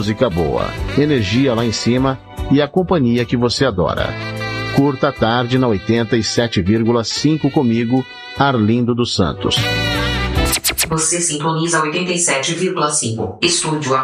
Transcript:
música boa, energia lá em cima e a companhia que você adora. Curta a tarde na 87,5 comigo, Arlindo dos Santos. Você sintoniza 87,5. Estúdio